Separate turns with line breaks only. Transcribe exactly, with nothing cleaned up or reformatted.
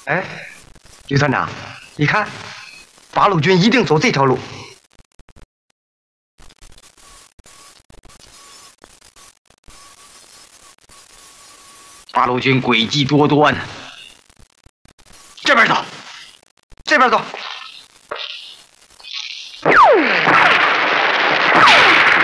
哎，李团长，你看，八路军一定走这条路。八路军诡计多端，这边走，这边走。